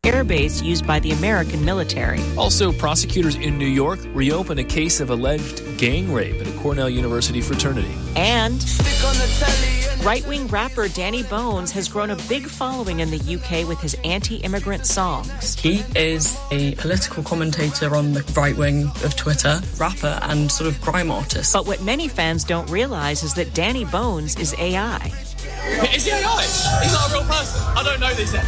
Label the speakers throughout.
Speaker 1: air base used by the American military.
Speaker 2: Also, prosecutors in New York reopen a case of alleged gang rape at a Cornell University fraternity.
Speaker 1: And right-wing rapper Danny Bones has grown a big following in the UK with his anti-immigrant songs.
Speaker 3: He is a political commentator on the right wing of Twitter, rapper and sort of grime artist.
Speaker 1: But what many fans don't realize is that Danny Bones is AI.
Speaker 4: Is he AI? He's not a real person. I don't know this yet.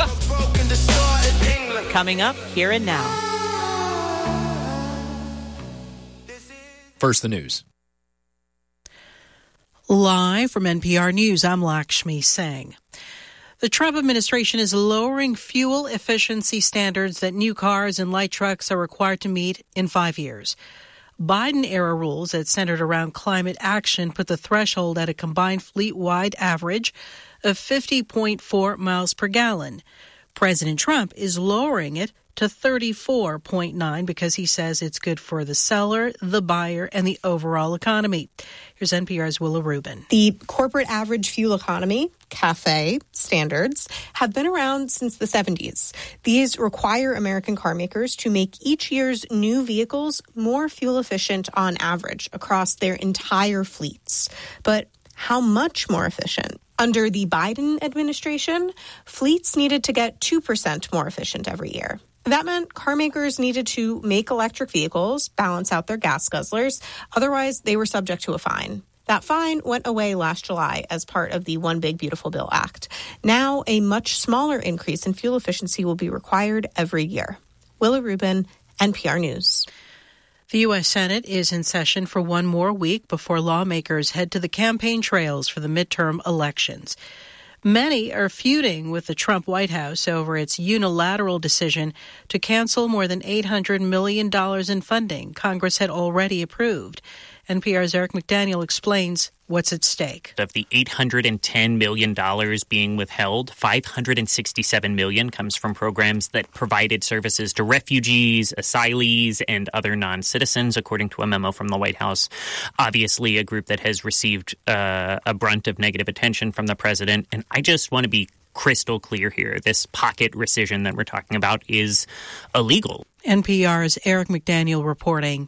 Speaker 1: Coming up, here and now.
Speaker 2: First, the news.
Speaker 5: Live from NPR News, I'm Lakshmi Singh. The Trump administration is lowering fuel efficiency standards that new cars and light trucks are required to meet in 5 years. Biden-era rules that centered around climate action put the threshold at a combined fleet-wide average of 50.4 miles per gallon. President Trump is lowering it to 34.9 because he says it's good for the seller, the buyer, and the overall economy. Here's NPR's Willa Rubin.
Speaker 6: The corporate average fuel economy, CAFE standards, have been around since the 70s. These require American car makers to make each year's new vehicles more fuel efficient on average across their entire fleets. But how much more efficient? Under the Biden administration, fleets needed to get 2% more efficient every year. That meant car makers needed to make electric vehicles balance out their gas guzzlers. Otherwise, they were subject to a fine. That fine went away last July as part of the One Big Beautiful Bill Act. Now, a much smaller increase in fuel efficiency will be required every year. Willa Rubin, NPR News.
Speaker 5: The U.S. Senate is in session for one more week before lawmakers head to the campaign trails for the midterm elections. Many are feuding with the Trump White House over its unilateral decision to cancel more than $800 million in funding Congress had already approved. NPR's Eric McDaniel explains what's at stake.
Speaker 7: Of the $810 million being withheld, $567 million comes from programs that provided services to refugees, asylees, and other non-citizens, according to a memo from the White House. Obviously, a group that has received a brunt of negative attention from the president. And I just want to be crystal clear here. This pocket rescission that we're talking about is illegal.
Speaker 5: NPR's Eric McDaniel reporting.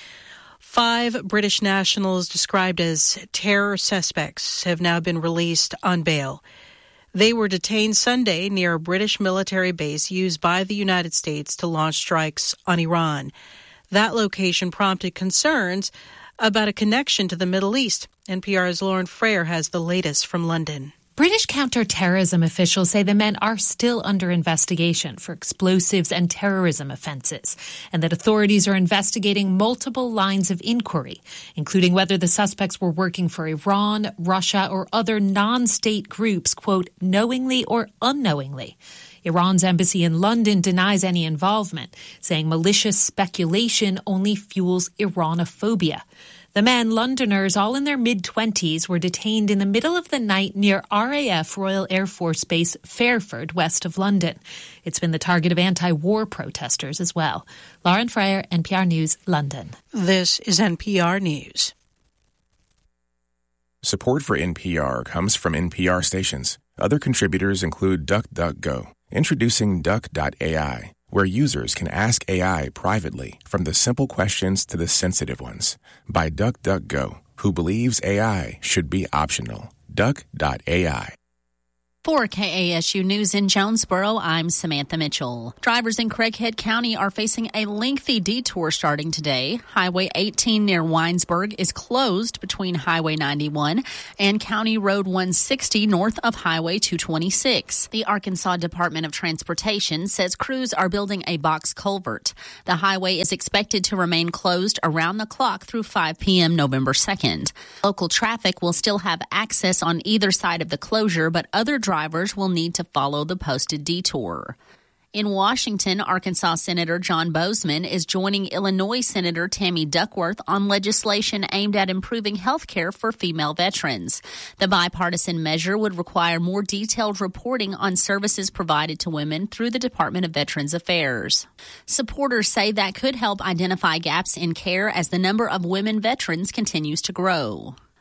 Speaker 5: 5 British nationals described as terror suspects have now been released on bail. They were detained Sunday near a British military base used by the United States to launch strikes on Iran. That location prompted concerns about a connection to the Middle East. NPR's Lauren Frayer has the latest from London.
Speaker 8: British counter-terrorism officials say the men are still under investigation for explosives and terrorism offenses, and that authorities are investigating multiple lines of inquiry, including whether the suspects were working for Iran, Russia, or other non-state groups, quote, knowingly or unknowingly. Iran's embassy in London denies any involvement, saying malicious speculation only fuels Iranophobia. The men, Londoners, all in their mid-20s, were detained in the middle of the night near RAF Royal Air Force Base Fairford, west of London. It's been the target of anti-war protesters as well. Lauren Frayer, NPR News, London.
Speaker 5: This is NPR News.
Speaker 9: Support for NPR comes from NPR stations. Other contributors include DuckDuckGo. Introducing Duck.ai, where users can ask AI privately, from the simple questions to the sensitive ones. By DuckDuckGo, who believes AI should be optional. Duck.ai.
Speaker 10: For KASU News in Jonesboro, I'm Samantha Mitchell. Drivers in Craighead County are facing a lengthy detour starting today. Highway 18 near Winesburg is closed between Highway 91 and County Road 160 north of Highway 226. The Arkansas Department of Transportation says crews are building a box culvert. The highway is expected to remain closed around the clock through 5 p.m. November 2nd. Local traffic will still have access on either side of the closure, but other drivers will need to follow the posted detour. In Washington, Arkansas Senator John Bozeman is joining Illinois Senator Tammy Duckworth on legislation aimed at improving health care for female veterans. The bipartisan measure would require more detailed reporting on services provided to women through the Department of Veterans Affairs. Supporters say that could help identify gaps in care as the number of women veterans continues to grow.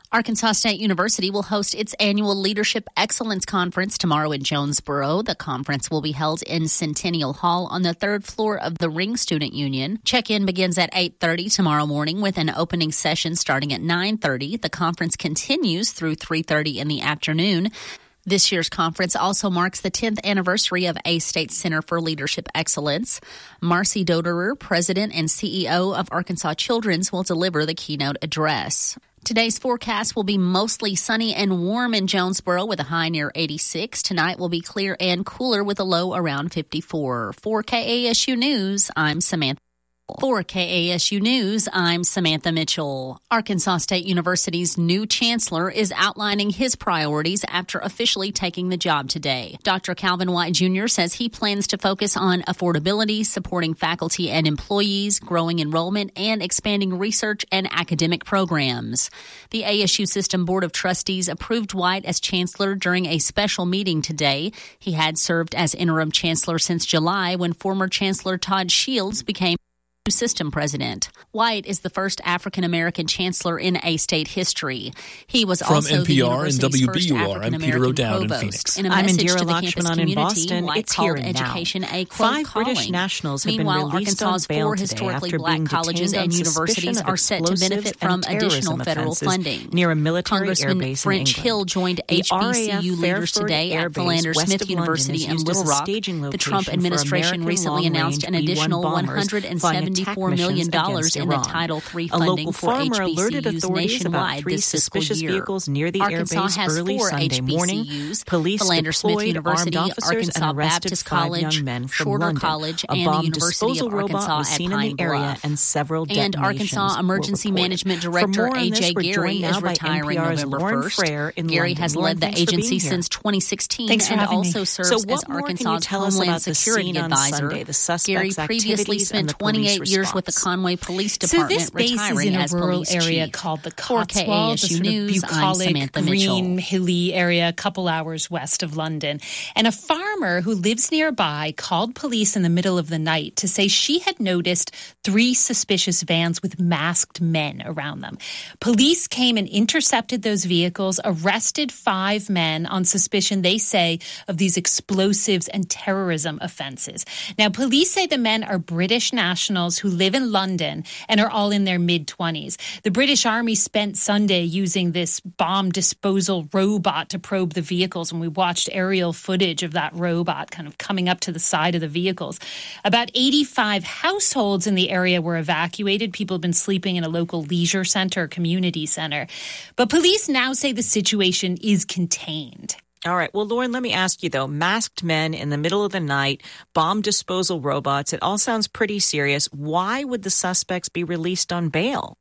Speaker 10: Arkansas State University will host its annual Leadership Excellence Conference tomorrow in Jonesboro. The conference will be held in Centennial Hall on the third floor of the Ring Student Union. Check-in begins at 8:30 tomorrow morning with an opening session starting at 9:30. The conference continues through 3:30 in the afternoon. This year's conference also marks the 10th anniversary of A-State Center for Leadership Excellence. Marcy Doderer, President and CEO of Arkansas Children's, will deliver the keynote address. Today's forecast will be mostly sunny and warm in Jonesboro with a high near 86. Tonight will be clear and cooler with a low around 54. For KASU News, I'm Samantha. For KASU News, I'm Samantha Mitchell. Arkansas State University's new chancellor is outlining his priorities after officially taking the job today. Dr. Calvin White Jr. says he plans to focus on affordability, supporting faculty and employees, growing enrollment, and expanding research and academic programs. The ASU System Board of Trustees approved White as chancellor during a special meeting today. He had served as interim chancellor since July when former Chancellor Todd Shields became system president. White is the first African-American chancellor in A-State history. He was
Speaker 2: from
Speaker 10: also
Speaker 2: NPR
Speaker 10: the university's
Speaker 2: and WBUR,
Speaker 10: first African-American
Speaker 2: I'm Peter O'Dowd in
Speaker 10: provost.
Speaker 2: Phoenix.
Speaker 10: In a
Speaker 1: I'm
Speaker 10: message
Speaker 1: Indira
Speaker 10: to the campus
Speaker 1: Lakshmanan in
Speaker 10: community,
Speaker 1: Boston.
Speaker 10: White
Speaker 1: It's
Speaker 10: called
Speaker 1: here now.
Speaker 10: education a quote
Speaker 1: 5
Speaker 10: calling.
Speaker 1: British nationals have
Speaker 10: Meanwhile,
Speaker 1: been released
Speaker 10: Arkansas's
Speaker 1: on bail
Speaker 10: 4
Speaker 1: today
Speaker 10: historically
Speaker 1: after
Speaker 10: black
Speaker 1: being
Speaker 10: colleges
Speaker 1: detained
Speaker 10: and
Speaker 1: on
Speaker 10: universities
Speaker 1: suspicion of
Speaker 10: are set to benefit
Speaker 1: explosives
Speaker 10: from
Speaker 1: and
Speaker 10: additional
Speaker 1: terrorism
Speaker 10: federal
Speaker 1: offenses
Speaker 10: funding.
Speaker 1: near a military
Speaker 10: Congressman
Speaker 1: airbase
Speaker 10: French
Speaker 1: in
Speaker 10: Hill
Speaker 1: England.
Speaker 10: joined
Speaker 1: The
Speaker 10: HBCU
Speaker 1: RAF
Speaker 10: leaders
Speaker 1: Fairford
Speaker 10: today
Speaker 1: Air
Speaker 10: at
Speaker 1: Base
Speaker 10: Philander
Speaker 1: west
Speaker 10: Smith
Speaker 1: of
Speaker 10: University
Speaker 1: London is
Speaker 10: in
Speaker 1: used
Speaker 10: Little
Speaker 1: as a
Speaker 10: Rock.
Speaker 1: staging
Speaker 10: The
Speaker 1: location
Speaker 10: Trump
Speaker 1: for
Speaker 10: administration
Speaker 1: American
Speaker 10: recently announced an
Speaker 1: long-range
Speaker 10: additional
Speaker 1: B-1 bombers flying attack
Speaker 10: $174
Speaker 1: missions
Speaker 10: million
Speaker 1: against
Speaker 10: in the
Speaker 1: Iran.
Speaker 10: Title III
Speaker 1: A
Speaker 10: funding
Speaker 1: local
Speaker 10: for
Speaker 1: farmer alerted
Speaker 10: HBCUs
Speaker 1: authorities about
Speaker 10: nationwide
Speaker 1: 3
Speaker 10: this fiscal
Speaker 1: suspicious
Speaker 10: year.
Speaker 1: vehicles near the
Speaker 10: Arkansas
Speaker 1: airbase
Speaker 10: has
Speaker 1: early
Speaker 10: 4
Speaker 1: Sunday morning.
Speaker 10: HBCUs,
Speaker 1: Police
Speaker 10: Philander Smith
Speaker 1: deployed
Speaker 10: University,
Speaker 1: armed officers
Speaker 10: Arkansas
Speaker 1: and arrested
Speaker 10: Baptist
Speaker 1: 5
Speaker 10: College,
Speaker 1: young men from
Speaker 10: Shorter
Speaker 1: London.
Speaker 10: College,
Speaker 1: A
Speaker 10: and the
Speaker 1: bomb
Speaker 10: University
Speaker 1: disposal
Speaker 10: of
Speaker 1: robot
Speaker 10: Arkansas
Speaker 1: was
Speaker 10: at
Speaker 1: seen in
Speaker 10: Pine
Speaker 1: the area
Speaker 10: Bluff.
Speaker 1: and several
Speaker 10: And
Speaker 1: detonations
Speaker 10: Arkansas Emergency
Speaker 1: were reported.
Speaker 10: Management
Speaker 1: For
Speaker 10: Director
Speaker 1: more on this,
Speaker 10: A.J.
Speaker 1: we're
Speaker 10: Gary
Speaker 1: joined
Speaker 10: is
Speaker 1: now by
Speaker 10: retiring
Speaker 1: NPR's
Speaker 10: November
Speaker 1: Lauren
Speaker 10: 1st.
Speaker 1: Frere in
Speaker 10: Gary
Speaker 1: London.
Speaker 10: has
Speaker 1: Lauren,
Speaker 10: led the
Speaker 1: thanks for being
Speaker 10: agency
Speaker 1: here.
Speaker 10: since 2016
Speaker 8: Thanks for
Speaker 10: and
Speaker 8: having me.
Speaker 10: also serves
Speaker 1: So
Speaker 10: as
Speaker 1: what more can you
Speaker 10: Arkansas's
Speaker 1: tell us
Speaker 10: Homeland
Speaker 1: about the
Speaker 10: Security
Speaker 1: scene on
Speaker 10: advisor.
Speaker 1: Sunday, the suspects'
Speaker 10: Gary previously
Speaker 1: activities
Speaker 10: spent
Speaker 1: and the
Speaker 10: 28
Speaker 1: police
Speaker 10: years with the
Speaker 1: response?
Speaker 10: Conway Police
Speaker 8: So
Speaker 10: Department,
Speaker 8: this base is
Speaker 10: retiring
Speaker 8: in a
Speaker 10: as
Speaker 8: rural
Speaker 10: police
Speaker 8: area
Speaker 10: chief.
Speaker 8: called the
Speaker 10: For
Speaker 8: Cotswold, the
Speaker 10: KASU
Speaker 8: sort
Speaker 10: News,
Speaker 8: of
Speaker 10: I'm
Speaker 8: bucolic,
Speaker 10: Samantha
Speaker 8: green,
Speaker 10: Mitchell.
Speaker 8: hilly area a couple hours west of London. And a farmer who lives nearby called police in the middle of the night to say she had noticed 3 suspicious vans with masked men around them. Police came and intercepted those vehicles, arrested 5 men on suspicion, they say, of these explosives and terrorism offenses. Now, police say the men are British nationals who live in London and are all in their mid-20s. The British Army spent Sunday using this bomb disposal robot to probe the vehicles, and we watched aerial footage of that robot kind of coming up to the side of the vehicles. About 85 households in the area were evacuated. People have been sleeping in a local leisure center, community center. But police now say the situation is contained.
Speaker 1: All right. Well, Lauren, let me ask you, though. Masked men in the middle of the night, bomb disposal robots, it all sounds pretty serious. Why would the suspects be released on bail?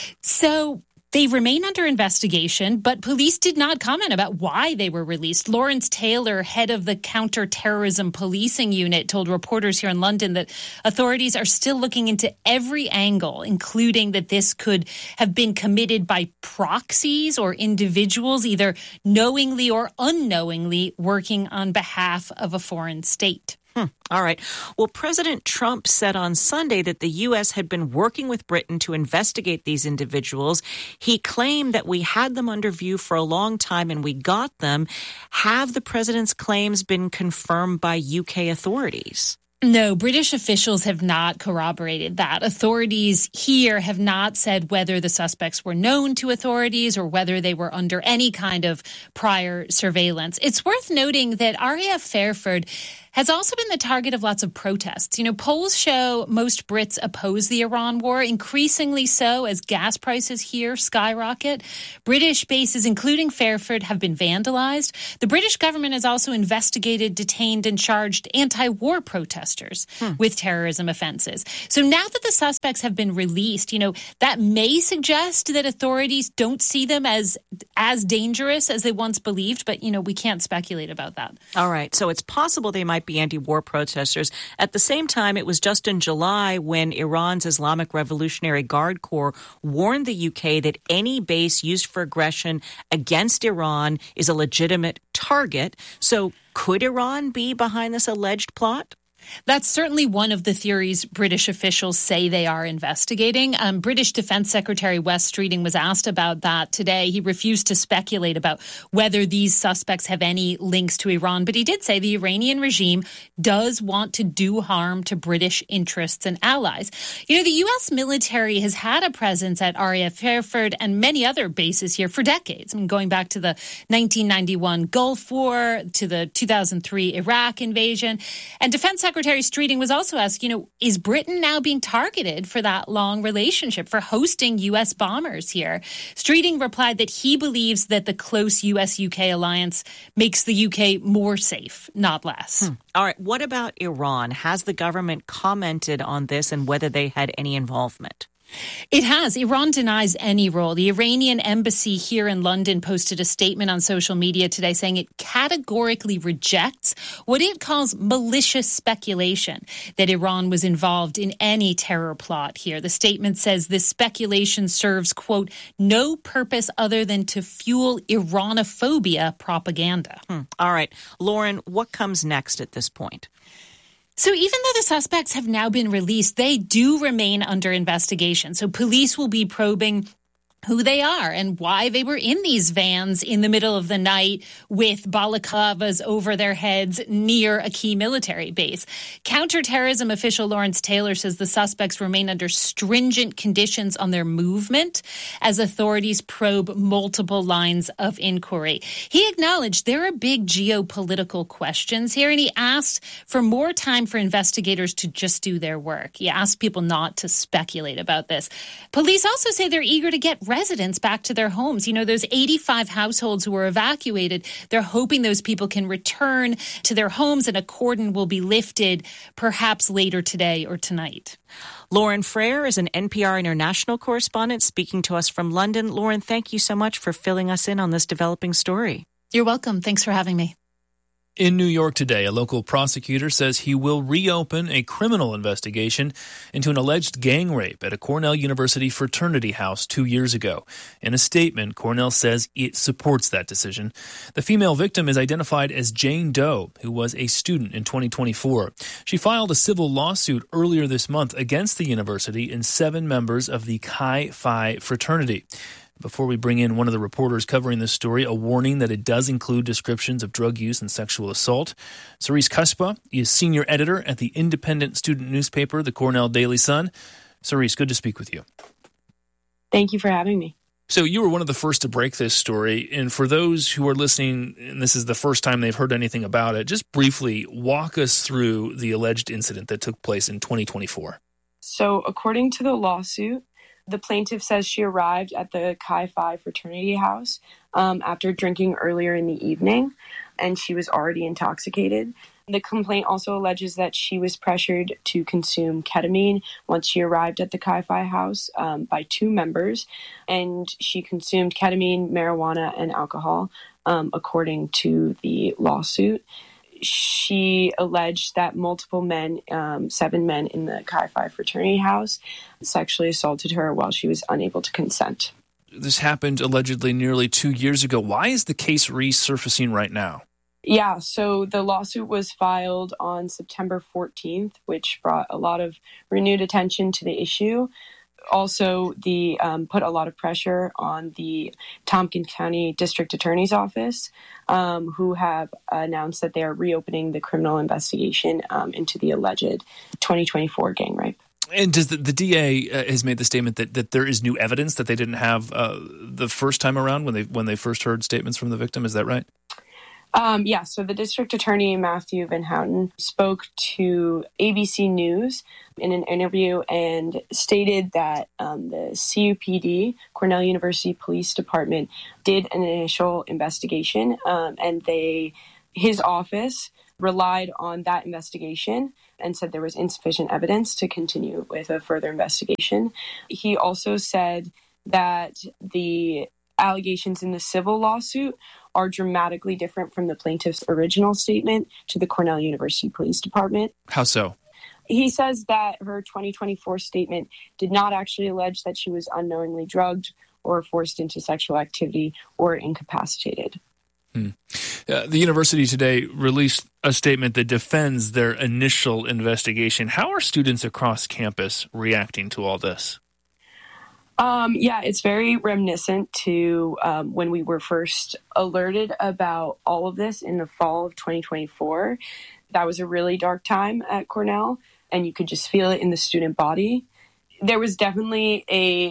Speaker 8: So they remain under investigation, but police did not comment about why they were released. Lawrence Taylor, head of the counter-terrorism policing unit, told reporters here in London that authorities are still looking into every angle, including that this could have been committed by proxies or individuals, either knowingly or unknowingly working on behalf of a foreign state.
Speaker 1: All right. Well, President Trump said on Sunday that the U.S. had been working with Britain to investigate these individuals. He claimed that we had them under view for a long time and we got them. Have the president's claims been confirmed by UK authorities?
Speaker 8: No, British officials have not corroborated that. Authorities here have not said whether the suspects were known to authorities or whether they were under any kind of prior surveillance. It's worth noting that RAF Fairford has also been the target of lots of protests. You know, polls show most Brits oppose the Iran war, increasingly so as gas prices here skyrocket. British bases, including Fairford, have been vandalized. The British government has also investigated, detained, and charged anti-war protesters with terrorism offenses. So now that the suspects have been released, you know, that may suggest that authorities don't see them as dangerous as they once believed, but, you know, we can't speculate about that.
Speaker 1: All right. So it's possible they might be anti-war protesters. At the same time, it was just in July when Iran's Islamic Revolutionary Guard Corps warned the UK that any base used for aggression against Iran is a legitimate target. So could Iran be behind this alleged plot?
Speaker 8: That's certainly one of the theories British officials say they are investigating. British Defense Secretary Wes Streeting was asked about that today. He refused to speculate about whether these suspects have any links to Iran, but he did say the Iranian regime does want to do harm to British interests and allies. You know, the U.S. military has had a presence at RAF Hereford and many other bases here for decades. I mean, going back to the 1991 Gulf War, to the 2003 Iraq invasion. And Defense Secretary Streeting was also asked, is Britain now being targeted for that long relationship, for hosting U.S. bombers here? Streeting replied that he believes that the close U.S.-UK alliance makes the UK more safe, not less.
Speaker 1: All right. What about Iran? Has the government commented on this and whether they had any involvement?
Speaker 8: It has. Iran denies any role. The Iranian embassy here in London posted a statement on social media today saying it categorically rejects what it calls malicious speculation that Iran was involved in any terror plot here. The statement says this speculation serves, quote, no purpose other than to fuel Iranophobia propaganda.
Speaker 1: All right. Lauren, what comes next at this point?
Speaker 8: So even though the suspects have now been released, they do remain under investigation. So police will be probing who they are and why they were in these vans in the middle of the night with balaclavas over their heads near a key military base. Counterterrorism official Lawrence Taylor says the suspects remain under stringent conditions on their movement as authorities probe multiple lines of inquiry. He acknowledged there are big geopolitical questions here, and he asked for more time for investigators to just do their work. He asked people not to speculate about this. Police also say they're eager to get residents back to their homes. You know, those 85 households who were evacuated, they're hoping those people can return to their homes and a cordon will be lifted perhaps later today or tonight.
Speaker 1: Lauren Frayer is an NPR international correspondent speaking to us from London. Lauren, thank you so much for filling us in on this developing story.
Speaker 8: You're welcome. Thanks for having me.
Speaker 2: In New York today, a local prosecutor says he will reopen a criminal investigation into an alleged gang rape at a Cornell University fraternity house 2 years ago. In a statement, Cornell says it supports that decision. The female victim is identified as Jane Doe, who was a student in 2024. She filed a civil lawsuit earlier this month against the university and 7 members of the Chi Phi fraternity. Before we bring in one of the reporters covering this story, a warning that it does include descriptions of drug use and sexual assault. Cerise Cuspa is senior editor at the independent student newspaper, the Cornell Daily Sun. Cerise, good to speak with you.
Speaker 11: Thank you for having me.
Speaker 2: So you were one of the first to break this story, and for those who are listening, and this is the first time they've heard anything about it, just briefly walk us through the alleged incident that took place in 2024.
Speaker 11: So according to the lawsuit, the plaintiff says she arrived at the Chi Phi fraternity house after drinking earlier in the evening, and she was already intoxicated. The complaint also alleges that she was pressured to consume ketamine once she arrived at the Chi Phi house by 2 members, and she consumed ketamine, marijuana, and alcohol, according to the lawsuit. She alleged that multiple men, 7 men in the Chi Phi fraternity house, sexually assaulted her while she was unable to consent.
Speaker 2: This happened allegedly nearly 2 years ago. Why is the case resurfacing right now?
Speaker 11: Yeah, so the lawsuit was filed on September 14th, which brought a lot of renewed attention to the issue. Also, the put a lot of pressure on the Tompkins County District Attorney's Office, who have announced that they are reopening the criminal investigation into the alleged 2024 gang rape.
Speaker 2: And does the DA has made the statement that there is new evidence that they didn't have the first time around when they first heard statements from the victim? Is that right?
Speaker 11: Yeah, so the district attorney, Matthew Van Houten, spoke to ABC News in an interview and stated that the CUPD, Cornell University Police Department, did an initial investigation, and his office relied on that investigation and said there was insufficient evidence to continue with a further investigation. He also said that the allegations in the civil lawsuit are dramatically different from the plaintiff's original statement to the Cornell University Police Department.
Speaker 2: How so?
Speaker 11: He says that her 2024 statement did not actually allege that she was unknowingly drugged or forced into sexual activity or incapacitated.
Speaker 2: The university today released a statement that defends their initial investigation. How are students across campus reacting to all this?
Speaker 11: It's very reminiscent to when we were first alerted about all of this in the fall of 2024. That was a really dark time at Cornell, and you could just feel it in the student body. There was definitely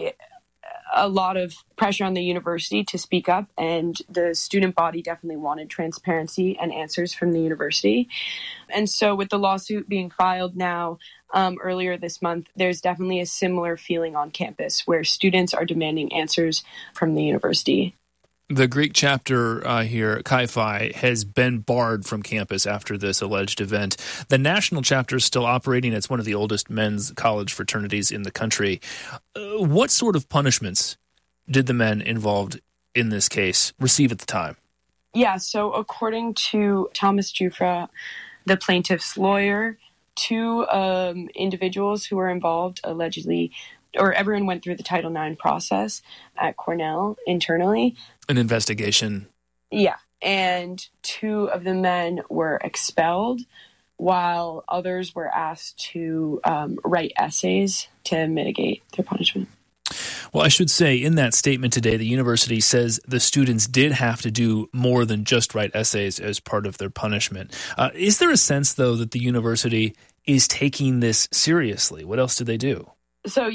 Speaker 11: a lot of pressure on the university to speak up, and the student body definitely wanted transparency and answers from the university. And so with the lawsuit being filed now, earlier this month, there's definitely a similar feeling on campus where students are demanding answers from the university.
Speaker 2: The Greek chapter here, Chi Phi, has been barred from campus after this alleged event. The national chapter is still operating. It's one of the oldest men's college fraternities in the country. What sort of punishments did the men involved in this case receive at the time?
Speaker 11: Yeah, so according to Thomas Jufra, the plaintiff's lawyer, two individuals who were involved allegedly, or everyone went through the Title IX process at Cornell internally. An
Speaker 2: investigation.
Speaker 11: Yeah. And two of the men were expelled while others were asked to write essays to mitigate their punishment.
Speaker 2: Well, I should say in that statement today, the university says the students did have to do more than just write essays as part of their punishment. Is there a sense, though, that the university is taking this seriously? What else did they do?
Speaker 11: So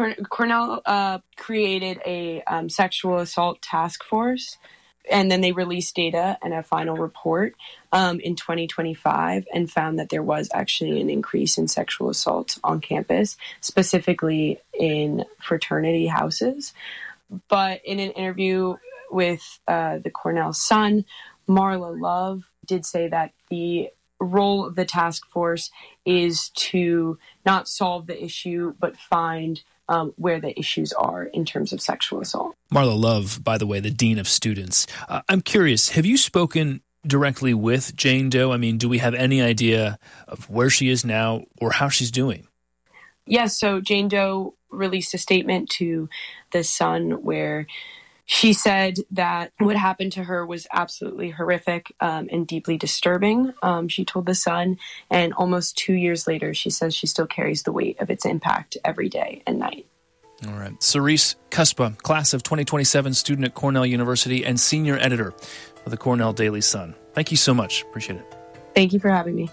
Speaker 11: Cornell created a sexual assault task force, and then they released data and a final report in 2025 and found that there was actually an increase in sexual assault on campus, specifically in fraternity houses. But in an interview with the Cornell Sun, Marla Love did say that the role of the task force is to not solve the issue, but find where the issues are in terms of sexual assault.
Speaker 2: Marla Love, by the way, the Dean of Students. I'm curious, have you spoken directly with Jane Doe? I mean, do we have any idea of where she is now or how she's doing?
Speaker 11: Yes, so Jane Doe released a statement to The Sun where she said that what happened to her was absolutely horrific and deeply disturbing, she told The Sun. And almost 2 years later, she says she still carries the weight of its impact every day and night.
Speaker 2: All right. Cerise Cuspa, class of 2027 student at Cornell University and senior editor of the Cornell Daily Sun. Thank you so much. Appreciate it.
Speaker 11: Thank you for having me.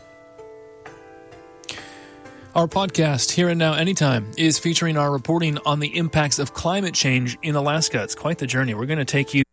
Speaker 2: Our podcast, Here and Now Anytime, is featuring our reporting on the impacts of climate change in Alaska. It's quite the journey. We're going to take you.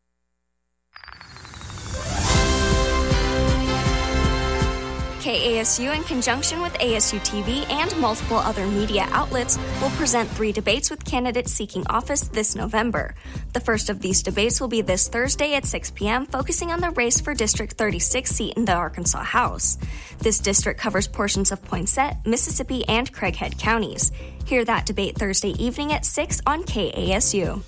Speaker 12: KASU, in conjunction with ASU TV and multiple other media outlets, will present 3 debates with candidates seeking office this November. The first of these debates will be this Thursday at 6 p.m., focusing on the race for District 36 seat in the Arkansas House. This district covers portions of Poinsett, Mississippi, and Craighead counties. Hear that debate Thursday evening at 6 on KASU.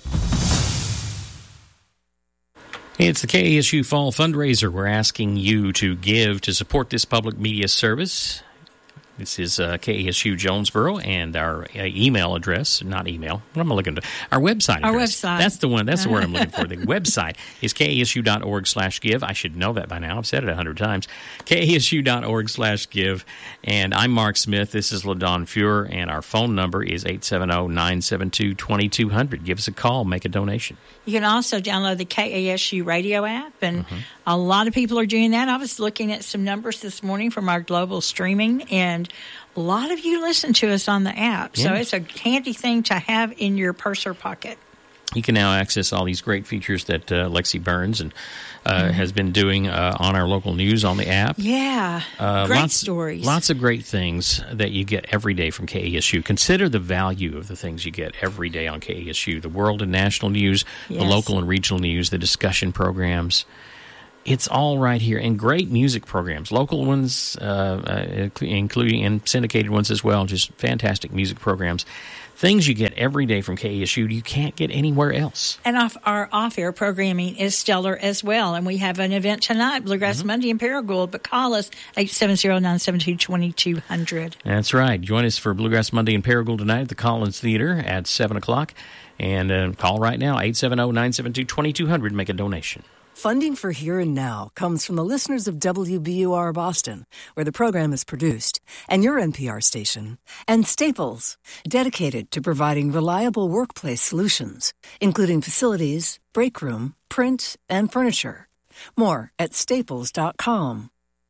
Speaker 13: It's the KASU Fall Fundraiser. We're asking you to give to support this public media service. This is KASU Jonesboro, and our email address, not email, what am I looking for? Our website address.
Speaker 14: Our website.
Speaker 13: That's the one, that's the word I'm looking for. The website is kasu.org/give. I should know that by now. I've said it 100 times. kasu.org/give. And I'm Mark Smith. This is LaDawn Fuhrer, and our phone number is 870-972-2200. Give us a call. Make a donation.
Speaker 14: You can also download the KASU radio app, and a lot of people are doing that. I was looking at some numbers this morning from our global streaming, and a lot of you listen to us on the app. So it's a handy thing to have in your purse or pocket.
Speaker 13: You can now access all these great features that Lexi Burns and has been doing on our local news on the app.
Speaker 14: Yeah, great stories.
Speaker 13: Lots of great things that you get every day from KASU. Consider the value of the things you get every day on KASU. The world and national news, the local and regional news, the discussion programs. It's all right here. And great music programs, local ones, including and syndicated ones as well. Just fantastic music programs. Things you get every day from KASU you can't get anywhere else.
Speaker 14: And our off-air programming is stellar as well. And we have an event tonight, Bluegrass Monday in Paragould. But call us, 870-972-2200.
Speaker 13: That's right. Join us for Bluegrass Monday in Paragould tonight at the Collins Theater at 7 o'clock. And call right now, 870-972-2200. Make a donation.
Speaker 15: Funding for Here and Now comes from the listeners of WBUR Boston, where the program is produced, and your NPR station, and Staples, dedicated to providing reliable workplace solutions, including facilities, break room, print, and furniture. More at staples.com.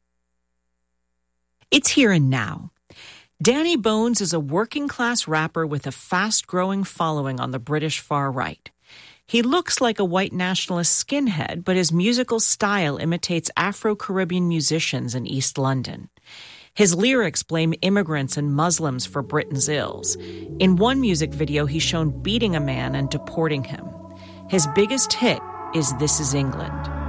Speaker 1: It's Here and Now. Danny Bones is a working-class rapper with a fast-growing following on the British far right. He looks like a white nationalist skinhead, but his musical style imitates Afro-Caribbean musicians in East London. His lyrics blame immigrants and Muslims for Britain's ills. In one music video, he's shown beating a man and deporting him. His biggest hit is This Is England.